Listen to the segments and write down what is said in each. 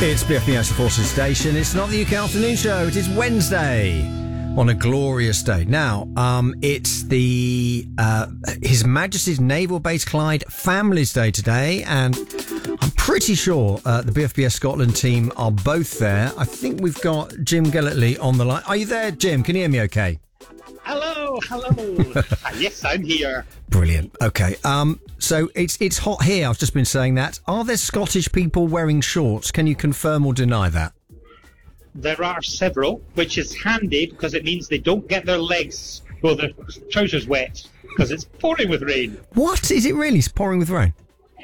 It's BFBS Forces Station. It's not the UK Afternoon Show. It is Wednesday on a glorious day. Now, it's the His Majesty's Naval Base Clyde Families Day today, and I'm pretty sure the BFBS Scotland team are both there. I think we've got Jim Gellertley on the line. Are you there, Jim? Can you hear me okay? Hello. Yes, I'm here. Brilliant. Okay. So it's hot here. I've just been saying that. Are there Scottish people wearing shorts? Can you confirm or deny that? There are several, which is handy because it means they don't get their legs or their trousers wet because it's pouring with rain. What? Is it really pouring with rain?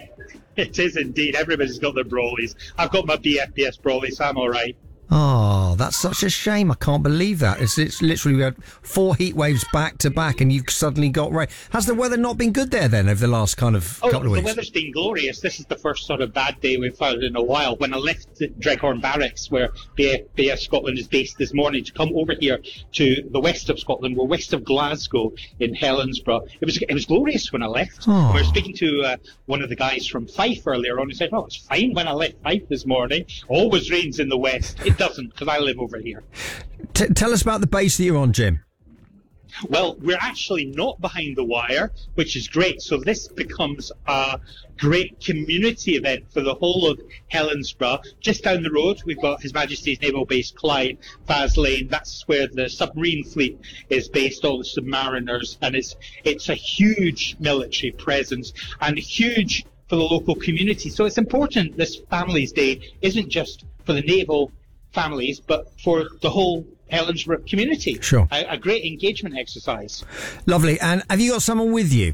It is indeed. Everybody's got their brollies. I've got my BFBS brollies, so I'm all right. Oh, that's such a shame. I can't believe that. It's literally, we had 4 heat waves back to back and you've suddenly got rain. Has the weather not been good there then over the last couple of weeks? The weather's been glorious. This is the first sort of bad day we've had in a while. When I left Dreghorn Barracks, where BFBS Scotland is based this morning, to come over here to the west of Scotland, we're west of Glasgow in Helensburgh. It was glorious when I left. Oh. We were speaking to one of the guys from Fife earlier on, who said, it's fine when I left Fife this morning. Always rains in the west. It doesn't, because I live over here. Tell us about the base that you're on, Jim. Well, we're actually not behind the wire, which is great. So this becomes a great community event for the whole of Helensburgh. Just down the road, we've got His Majesty's Naval Base Clyde, Faslane. That's where the submarine fleet is based, all the submariners. And it's a huge military presence and huge for the local community. So it's important this Families Day isn't just for the naval families, but for the whole Helensburgh community. Sure. A great engagement exercise. Lovely. And have you got someone with you?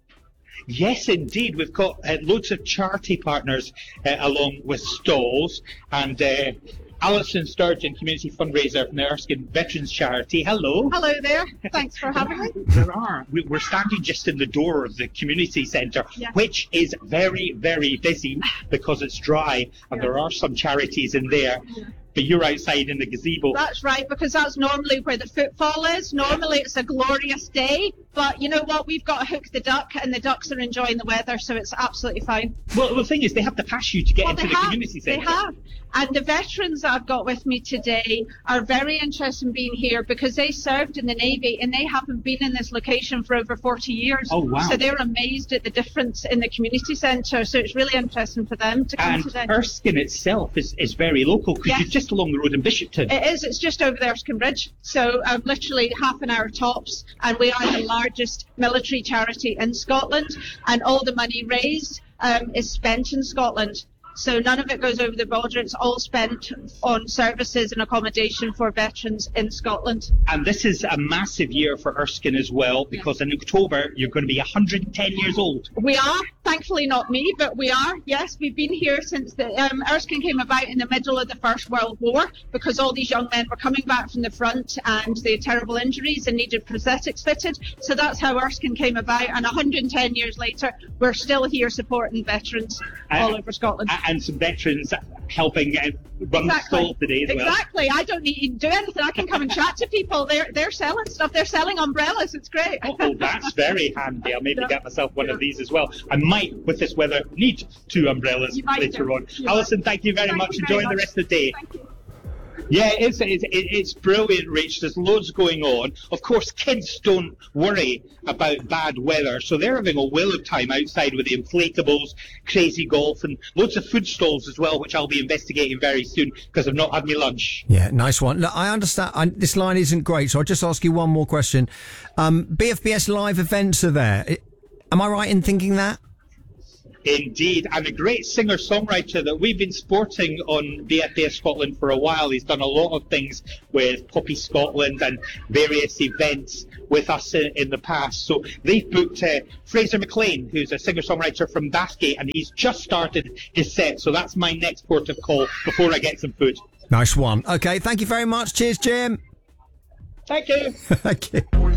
Yes, indeed. We've got loads of charity partners along with stalls, and Alison Sturgeon, community fundraiser from the Erskine Veterans Charity. Hello. Hello there. Thanks for having me. We're standing just in the door of the community centre, which is very, very busy because it's dry, and there are some charities in there. But you're outside in the gazebo. That's right, because that's normally where the footfall is. Normally it's a glorious day, but you know what? We've got to hook the duck, and the ducks are enjoying the weather, so it's absolutely fine. Well, the thing is, they have to pass you to get into the community centre. They have. And the veterans that I've got with me today are very interested in being here because they served in the Navy and they haven't been in this location for over 40 years. Oh, wow. So they're amazed at the difference in the community centre. So it's really interesting for them to come today. And Erskine itself is very local because you're just along the road in Bishopton. It is. It's just over the Erskine Bridge. So literally half an hour tops. And we are the largest military charity in Scotland. And all the money raised is spent in Scotland. So none of it goes over the border. It's all spent on services and accommodation for veterans in Scotland. And this is a massive year for Erskine as well, because in October you're going to be 110 years old. We are. Thankfully not me, but we are. Yes, we've been here since the Erskine came about in the middle of the First World War, because all these young men were coming back from the front and they had terrible injuries and needed prosthetics fitted. So that's how Erskine came about. And 110 years later, we're still here supporting veterans all over Scotland. And some veterans helping run the stall today as well. Exactly. I don't need to do anything. I can come and chat to people. They're selling stuff. They're selling umbrellas. It's great. Oh, that's very handy. I'll maybe get myself one of these as well. I might, with this weather, need 2 umbrellas later on. Alison, thank you very much. Enjoy the rest of the day. Thank you. Yeah, it's brilliant, Rich. There's loads going on. Of course, kids don't worry about bad weather, so they're having a whale of time outside with the inflatables, crazy golf, and loads of food stalls as well, which I'll be investigating very soon because I've not had my lunch. Yeah, nice one. Look, I understand this line isn't great, so I'll just ask you one more question. BFBS live events are there. Am I right in thinking that? Indeed, and a great singer-songwriter that we've been sporting on BFBS Scotland for a while. He's done a lot of things with Poppy Scotland and various events with us in the past. So they've booked Fraser McLean, who's a singer-songwriter from Bathgate, and he's just started his set. So that's my next port of call before I get some food. Nice one. Okay, thank you very much. Cheers, Jim. Thank you. Thank you.